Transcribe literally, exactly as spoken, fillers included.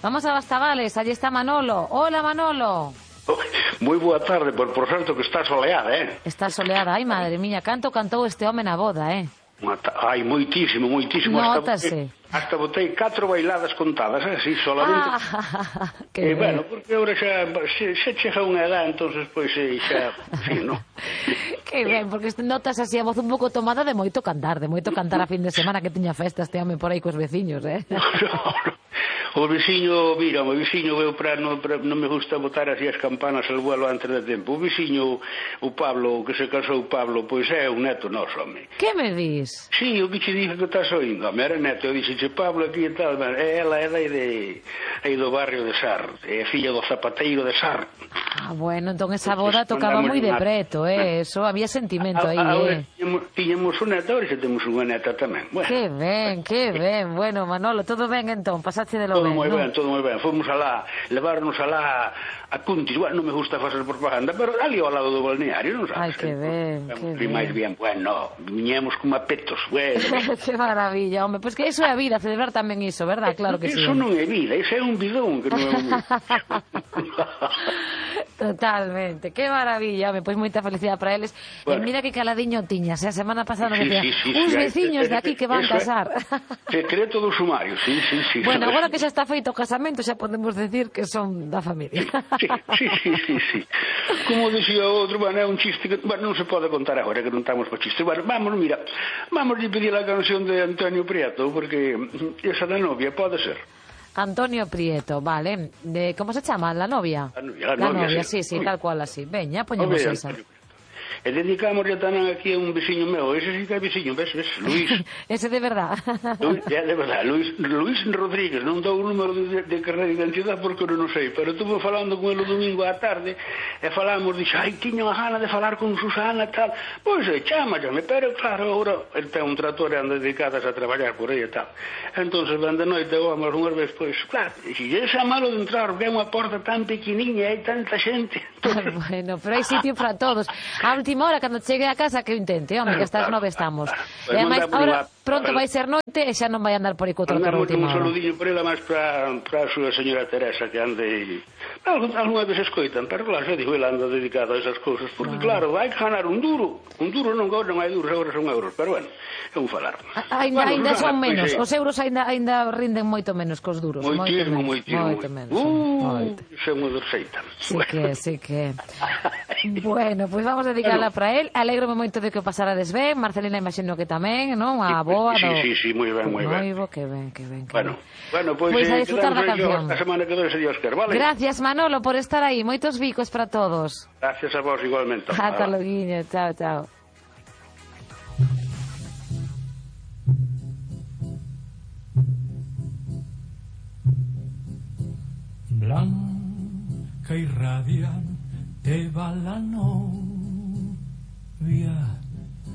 Vamos a Bastavales, allí está Manolo. Hola, Manolo. Moi boa tarde, por, por certo que está soleada, eh? Está soleada, ai, madre miña, canto cantou este home na boda, eh? Ai, moitísimo, moitísimo. Nótase. Hasta botei catro bailadas contadas, eh? Si, solamente. Ah, que e, bueno, porque agora xa se, se chega unha edad, entonces pois xa, sí, no. Que ben, porque notas así a voz un pouco tomada de moito cantar, de moito cantar a fin de semana que tiña festa este home por aí cos veciños, eh? No, no. O veciño, mira, o veciño veo para non, para, non me gusta botar así as campanas al vuelo antes de tempo. O veciño, o Pablo, que se casou Pablo, pois é un neto noso, home. Que me dis? Sí, o que che dije que estás oindo, home, era neto, eu dixeche Pablo aquí e tal, ela é aí de, aí do barrio de Sar, é filla do zapateiro de Sar. Ah, bueno, entón esa boda tocaba moi de preto, eh, eso, había sentimento aí, eh. Tiñemos un neto, ahora xa temos unha neta tamén. Bueno, que ben, que ben, bueno, Manolo, todo ben entón, pasaste de lo todo ben, moi ¿no? ben, todo moi ben, fomos alá, levarnos alá a Cuntis, bueno, non me gusta facer propaganda, pero ali ao lado do balneario, non sabes? Ai, que ben, que ben. máis bien, bueno, viñemos como apetos, bueno. Que maravilla, home, pois pues que iso é a vida, celebrar tamén iso, verdad? Claro que sí. Iso non é vida, iso é un bidón que non é un... Totalmente, que maravilla, home, pois moita felicidade para eles. Bueno. E mira que caladiño tiñas, a semana pasada sí, decía, sí, sí, uns sí, veciños sí, de aquí que van eso casar. É secreto do sumario, sí, sí, sí. Bueno, agora que xa está feito o casamento, xa podemos decir que son da familia. Sí, sí, sí, sí, sí. Como dicía outro, bueno, é un chiste que, bueno, non se pode contar agora que non estamos para chiste. Bueno, vamos, mira, vamos a pedir a canción de Antonio Prieto, porque esa da novia pode ser. Antonio Prieto, vale. De, ¿cómo se chama? ¿La novia? La novia, la la novia, novia sí, sí, sí, tal cual así. Veña, poñemos Oye, esa. E dedicamos ya tamén aquí a un veciño meu, ese sí que é veciño, ves, ves, Luis. Ese de verdad. Luis, ya, de verdad, Luis, Luis Rodríguez, non dou o número de, de carreira de identidade porque non o sei, pero estuve falando con ele o domingo á tarde e falamos, dixo, ai, tiña unha gana de falar con Susana e tal, pois é, chámallame, pero claro, agora ele ten un trator e anda dedicadas a traballar por aí e tal, entonces van de noite o amor unhas veces, pois, claro, e se é malo de entrar, que é unha porta tan pequeniña e hai tanta xente. Ay, bueno, pero hai sitio para todos. A última hora, cando chegue a casa, que o intente, home, que estas nove estamos. E ademais, agora pronto vai ser noite e xa non vai andar por aí co trator a última hora. Un saludinho por ela máis para a súa señora Teresa, que ande... Algunas veces coitan, pero claro, xa digo, ela anda dedicada a esas cousas, porque claro, hai que ganar un duro. Un duro non non hai duros, agora son euros, pero bueno, é un falar. Ainda, ainda son menos, os euros ainda ainda rinden moito menos que os duros. Moitísimo, moitísimo. Moito menos. Uh, xa moi receita. Sí que, sí que. Bueno, pois vamos a dedicarla para él. Alégrome moito de que o pasarades ben. Marcelina imagino que tamén, non? A boa do... Sí, sí, sí, moi ben, moi ben. Noivo, que ben, que ben. Bueno, bueno, pois pues a disfrutar da canción. A semana que dois, Dios quer, vale? Gracias, Manolo, por estar aí. Moitos bicos para todos. Gracias a vos igualmente. Ata loguinho, chao, chao. Blanca y radiante va la novia